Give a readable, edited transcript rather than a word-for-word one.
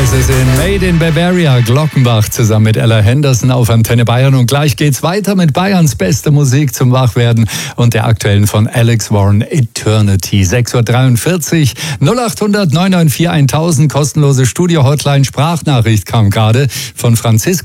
Es ist in Made in Bavaria, Glockenbach zusammen mit Ella Henderson auf Antenne Bayern. Und gleich geht's weiter mit Bayerns beste Musik zum Wachwerden und der aktuellen von Alex Warren, Eternity. 6.43 Uhr, 0800 994 1000, kostenlose Studio-Hotline. Sprachnachricht kam gerade von Franziska.